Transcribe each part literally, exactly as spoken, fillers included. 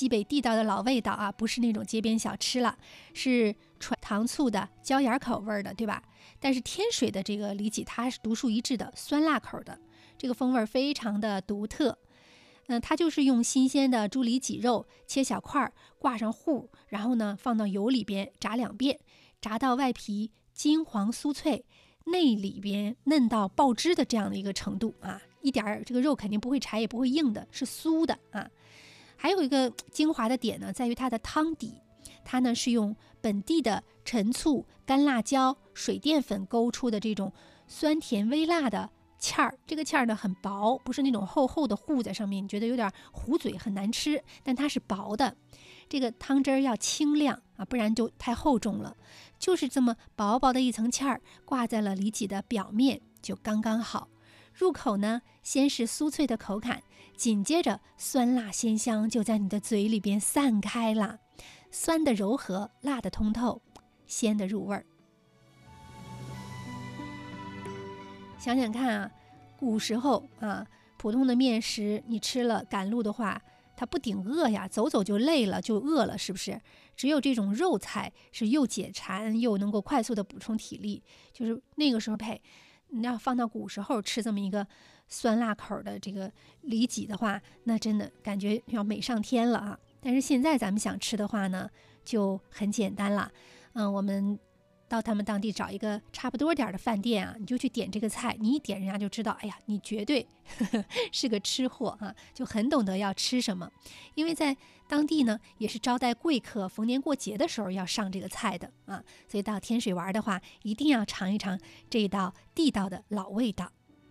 西北地道的老味道啊，不是那种街边小吃了，是纯糖醋的椒盐口味的，对吧？但是天水的这个里脊它是独树一帜的酸辣口的，这个风味非常的独特。嗯、呃，它就是用新鲜的猪里脊肉切小块，挂上糊，然后呢放到油里边炸两遍，炸到外皮金黄酥脆，内里边嫩到爆汁的这样的一个程度啊，一点这个肉肯定不会柴也不会硬的，是酥的啊。还有一个精华的点呢，在于它的汤底，它呢是用本地的陈醋、干辣椒、水淀粉勾出的这种酸甜微辣的芡儿。这个芡儿呢很薄，不是那种厚厚的糊在上面，你觉得有点糊嘴很难吃，但它是薄的。这个汤汁儿要清亮啊，不然就太厚重了。就是这么薄薄的一层芡儿挂在了里脊的表面，就刚刚好。入口呢，先是酥脆的口感，紧接着酸辣鲜香就在你的嘴里边散开了，酸的柔和，辣的通透，鲜的入味儿。想想看啊，古时候啊，普通的面食你吃了赶路的话，它不顶饿呀，走走就累了，就饿了，是不是？只有这种肉菜是又解馋又能够快速的补充体力，就是那个时候配。你要放到古时候吃这么一个酸辣口的这个里脊的话，那真的感觉要美上天了啊！但是现在咱们想吃的话呢，就很简单了。嗯，我们到他们当地找一个差不多点的饭店啊，你就去点这个菜，你一点人家就知道，哎呀，你绝对呵呵是个吃货啊，就很懂得要吃什么。因为在当地呢，也是招待贵客、逢年过节的时候要上这个菜的啊，所以到天水玩的话，一定要尝一尝这一道地道的老味道。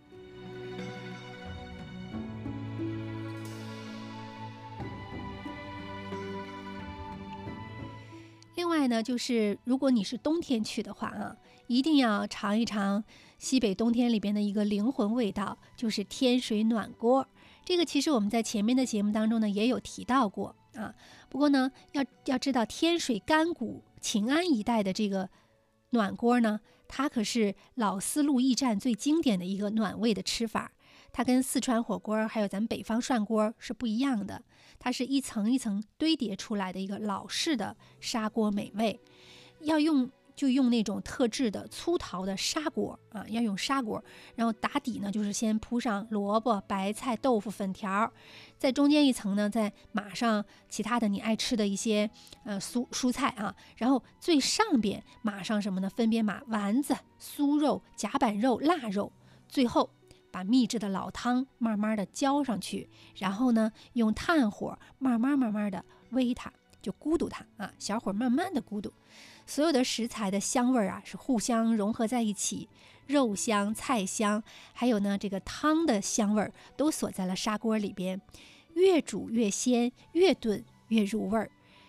另外呢，就是如果你是冬天去的话啊，一定要尝一尝西北冬天里边的一个灵魂味道，就是天水暖锅。这个其实我们在前面的节目当中呢也有提到过啊。不过呢，要要知道天水甘谷秦安一带的这个暖锅呢，它可是老丝路驿站最经典的一个暖胃的吃法。它跟四川火锅还有咱们北方涮锅是不一样的，它是一层一层堆叠出来的一个老式的砂锅美味。要用就用那种特制的粗陶的砂锅啊，要用砂锅，然后打底呢就是先铺上萝卜、白菜、豆腐、粉条，在中间一层呢再码上其他的你爱吃的一些呃蔬蔬菜啊，然后最上边码上什么呢？分别码丸子、酥肉、甲板肉、腊肉，最后把秘制的老汤慢慢的浇上去，然后呢用炭火慢慢慢慢的煨它，就咕嘟它啊，小火慢慢的咕嘟。所有的食材的香味啊是互相融合在一起，肉香、菜香，还有呢这个汤的香味都锁在了砂锅里边，越煮越鲜，越炖越入味儿。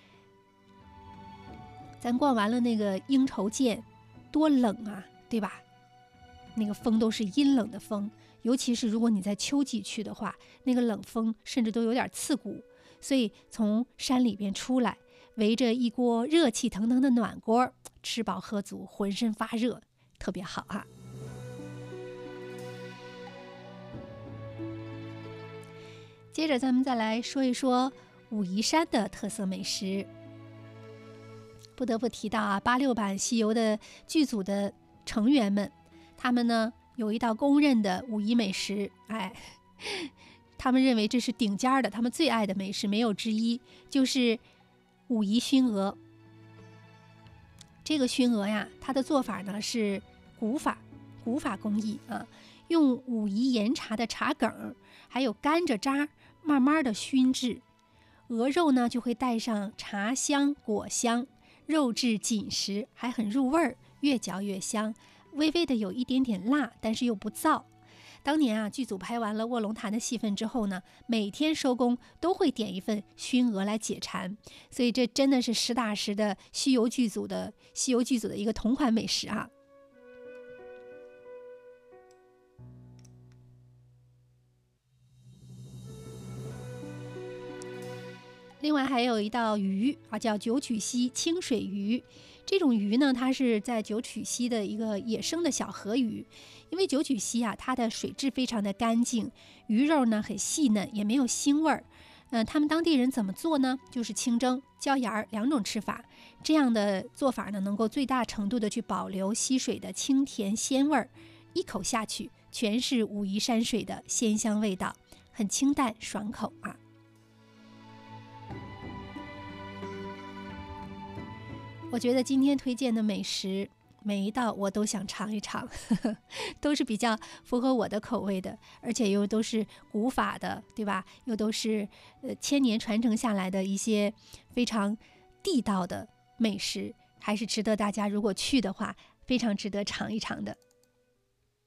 咱逛完了那个鹰绸涧，多冷啊，对吧？那个风都是阴冷的风，尤其是如果你在秋季去的话，那个冷风甚至都有点刺骨。所以从山里边出来，围着一锅热气腾腾的暖锅，吃饱喝足，浑身发热，特别好啊。接着咱们再来说一说武夷山的特色美食。不得不提到啊，八六版西游的剧组的成员们，他们呢有一道公认的武夷美食，哎，他们认为这是顶尖的，他们最爱的美食没有之一，就是武夷熏鹅。这个熏鹅呀，它的做法呢是古法古法工艺啊，用武夷岩茶的茶梗还有甘蔗渣慢慢的熏制，鹅肉呢就会带上茶香果香，肉质紧实还很入味儿，越嚼越香，微微的有一点点辣，但是又不燥。当年啊，剧组拍完了卧龙潭的戏份之后呢，每天收工都会点一份熏鹅来解馋，所以这真的是实打实的西游剧组的西游剧组的一个同款美食啊。另外还有一道鱼啊，叫九曲溪清水鱼。这种鱼呢，它是在九曲溪的一个野生的小河鱼。因为九曲溪啊，它的水质非常的干净，鱼肉呢很细嫩，也没有腥味儿。 呃，他们当地人怎么做呢？就是清蒸、椒盐儿两种吃法。这样的做法呢，能够最大程度的去保留溪水的清甜鲜味儿，一口下去全是武夷山水的鲜香味道，很清淡爽口啊。我觉得今天推荐的美食，每一道我都想尝一尝，呵呵，都是比较符合我的口味的，而且又都是古法的，对吧？又都是呃千年传承下来的一些非常地道的美食，还是值得大家如果去的话，非常值得尝一尝的。